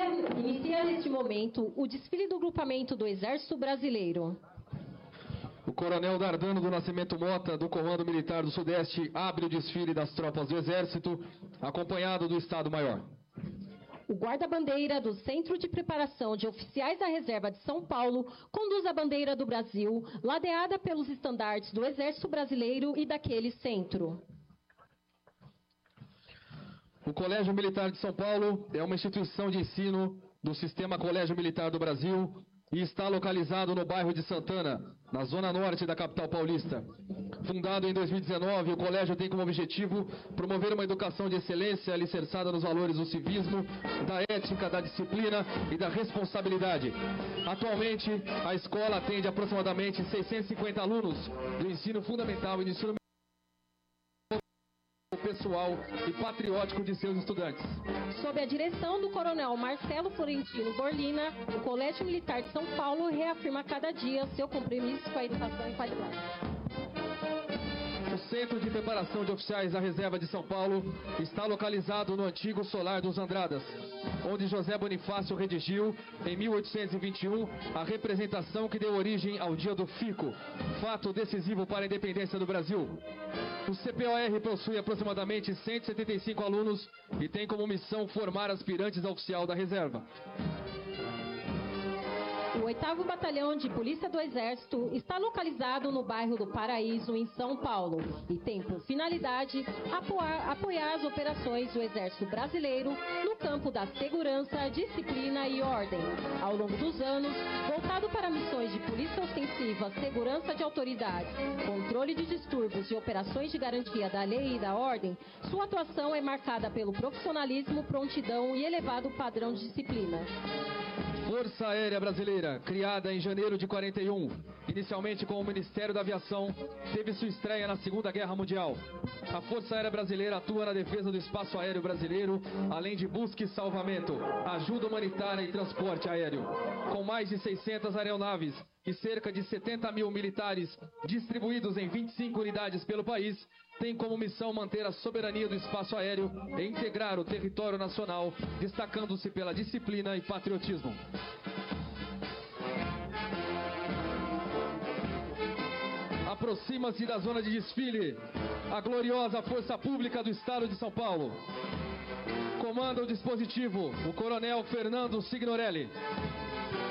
Inicia neste momento o desfile do grupamento do Exército Brasileiro. O Coronel Dardano do Nascimento Mota, do Comando Militar do Sudeste, abre o desfile das tropas do Exército, acompanhado do Estado-Maior. O guarda-bandeira do Centro de Preparação de Oficiais da Reserva de São Paulo conduz a bandeira do Brasil, ladeada pelos estandartes do Exército Brasileiro e daquele centro. O Colégio Militar de São Paulo é uma instituição de ensino do Sistema Colégio Militar do Brasil e está localizado no bairro de Santana, na zona norte da capital paulista. Fundado em 2019, o colégio tem como objetivo promover uma educação de excelência alicerçada nos valores do civismo, da ética, da disciplina e da responsabilidade. Atualmente, a escola atende aproximadamente 650 alunos do ensino fundamental e do ensino pessoal e patriótico de seus estudantes. Sob a direção do Coronel Marcelo Florentino Borlina, o Colégio Militar de São Paulo reafirma a cada dia seu compromisso com a educação e qualidade. O Centro de Preparação de Oficiais da Reserva de São Paulo está localizado no antigo Solar dos Andradas, onde José Bonifácio redigiu, em 1821, a representação que deu origem ao Dia do Fico, fato decisivo para a independência do Brasil. O CPOR possui aproximadamente 175 alunos e tem como missão formar aspirantes a oficial da reserva. O 8º Batalhão de Polícia do Exército está localizado no bairro do Paraíso, em São Paulo, e tem por finalidade apoiar as operações do Exército Brasileiro no campo da segurança, disciplina e ordem. Ao longo dos anos, voltado para missões de polícia ostensiva, segurança de autoridades, controle de distúrbios e operações de garantia da lei e da ordem, sua atuação é marcada pelo profissionalismo, prontidão e elevado padrão de disciplina. Força Aérea Brasileira, criada em janeiro de 41, inicialmente com o Ministério da Aviação, teve sua estreia na Segunda Guerra Mundial. A Força Aérea Brasileira atua na defesa do espaço aéreo brasileiro, além de busca e salvamento, ajuda humanitária e transporte aéreo. Com mais de 600 aeronaves e cerca de 70 mil militares distribuídos em 25 unidades pelo país, tem como missão manter a soberania do espaço aéreo e integrar o território nacional, destacando-se pela disciplina e patriotismo. Aproxima-se da zona de desfile a gloriosa Força Pública do Estado de São Paulo. Comanda o dispositivo o Coronel Fernando Signorelli.